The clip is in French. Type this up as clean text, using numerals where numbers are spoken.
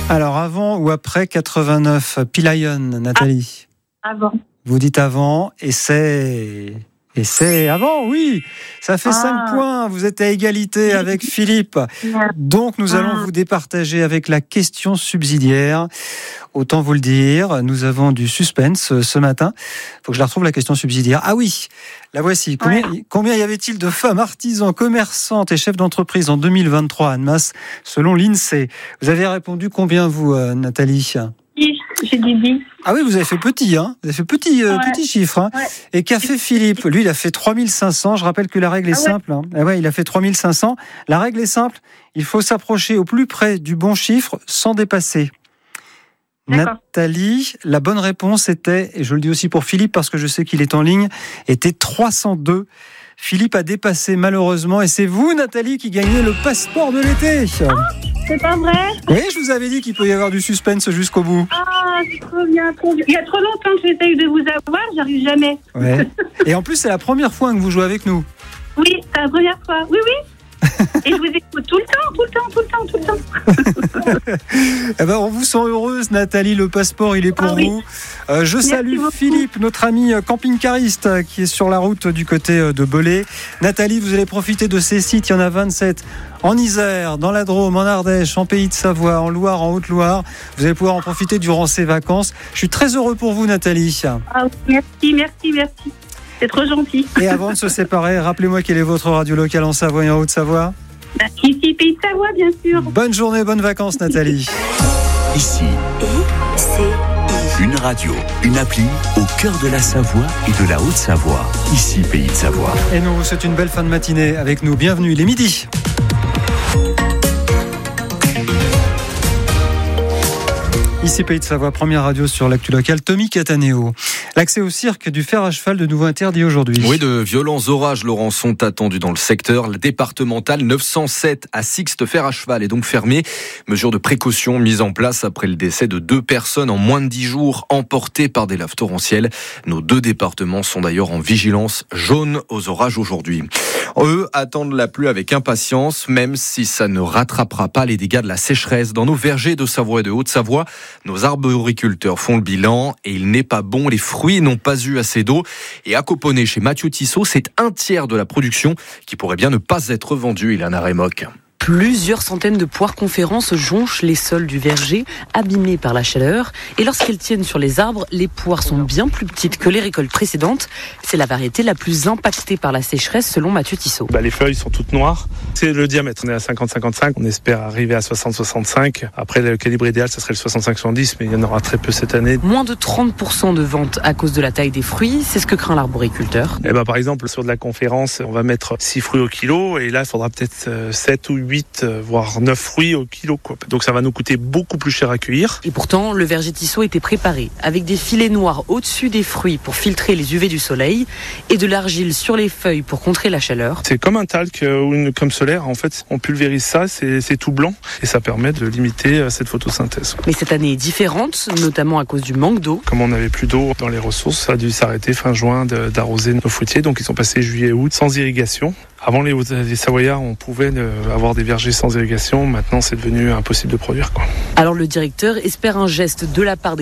Alors, avant ou après 89, Pilayon, Nathalie? Avant. Vous dites avant, et c'est avant, oui. Ça fait 5 points. Vous êtes à égalité avec Philippe. Donc, nous allons vous départager avec la question subsidiaire. Autant vous le dire, nous avons du suspense ce matin. Il faut que je la retrouve, la question subsidiaire. Ah oui, la voici. Combien y avait-il de femmes artisans, commerçantes et chefs d'entreprise en 2023 à Annemasse, selon l'INSEE? Vous avez répondu combien, vous, Nathalie? J'ai dit 10. Ah oui, vous avez fait petit, hein. Vous avez fait petit chiffre, hein. Ouais. Et qu'a fait Philippe? Lui, il a fait 3500. Je rappelle que la règle est simple, hein. Ah ouais, il a fait 3500. La règle est simple. Il faut s'approcher au plus près du bon chiffre sans dépasser. D'accord. Nathalie, la bonne réponse était, et je le dis aussi pour Philippe parce que je sais qu'il est en ligne, était 302. Philippe a dépassé malheureusement, et c'est vous, Nathalie, qui gagnez le passeport de l'été. C'est pas vrai? Oui, je vous avais dit qu'il peut y avoir du suspense jusqu'au bout. Ah, c'est trop bien, trop bien. Il y a trop longtemps que j'essaye de vous avoir, j'arrive jamais. Ouais. Et en plus, c'est la première fois que vous jouez avec nous. Oui, c'est la première fois. Oui. Et je vous écoute tout le temps. Eh ben, on vous sent heureuse, Nathalie. Le passeport, il est pour vous. Je salue Philippe, notre ami camping-cariste, qui est sur la route du côté de Belay. Nathalie, vous allez profiter de ces sites. Il y en a 27 en Isère, dans la Drôme, en Ardèche, en Pays de Savoie, en Loire, en Haute-Loire. Vous allez pouvoir en profiter durant ces vacances. Je suis très heureux pour vous, Nathalie. Ah, merci. C'est trop gentil. Et avant de se séparer, rappelez-moi quelle est votre radio locale en Savoie et en Haute-Savoie? Ici, Pays de Savoie, bien sûr. Bonne journée, bonnes vacances, Nathalie. Ici, une radio, une appli au cœur de la Savoie et de la Haute-Savoie. Ici, Pays de Savoie. Et nous, c'est une belle fin de matinée avec nous. Bienvenue, il est midi. Ici Pays de Savoie, première radio sur l'actu locale, Tommy Cataneo. L'accès au cirque du fer à cheval de nouveau interdit aujourd'hui. Oui, de violents orages, Laurent, sont attendus dans le secteur. La départementale 907 à Sixte fer à cheval est donc fermée. Mesure de précaution mise en place après le décès de 2 personnes en moins de 10 jours emportées par des laves torrentielles. Nos 2 départements sont d'ailleurs en vigilance jaune aux orages aujourd'hui. Eux attendent la pluie avec impatience, même si ça ne rattrapera pas les dégâts de la sécheresse dans nos vergers de Savoie et de Haute-Savoie. Nos arboriculteurs font le bilan et il n'est pas bon. Les fruits n'ont pas eu assez d'eau. Et à Coponnet, chez Mathieu Tissot, c'est 1/3 de la production qui pourrait bien ne pas être vendue. Ilana Remoc. Plusieurs centaines de poires conférences jonchent les sols du verger, abîmés par la chaleur. Et lorsqu'elles tiennent sur les arbres, les poires sont bien plus petites que les récoltes précédentes. C'est la variété la plus impactée par la sécheresse, selon Mathieu Tissot. Les feuilles sont toutes noires. C'est le diamètre. On est à 50-55. On espère arriver à 60-65. Après, le calibre idéal, ça serait le 65-70, mais il y en aura très peu cette année. Moins de 30% de ventes à cause de la taille des fruits. C'est ce que craint l'arboriculteur. Par exemple, sur de la conférence, on va mettre 6 fruits au kilo. Et là, il faudra peut-être 7 ou 8, voire 9 fruits au kilo, quoi. Donc ça va nous coûter beaucoup plus cher à cueillir. Et pourtant, le verger Tissot était préparé avec des filets noirs au-dessus des fruits pour filtrer les UV du soleil et de l'argile sur les feuilles pour contrer la chaleur. C'est comme un talc ou une comme solaire. En fait, on pulvérise ça, c'est tout blanc et ça permet de limiter cette photosynthèse. Mais cette année est différente, notamment à cause du manque d'eau. Comme on n'avait plus d'eau dans les ressources, ça a dû s'arrêter fin juin d'arroser nos fruitiers. Donc ils sont passés juillet-août sans irrigation. Avant, les Savoyards, on pouvait avoir des vergers sans irrigation. Maintenant, c'est devenu impossible de produire, quoi. Alors le directeur espère un geste de la part des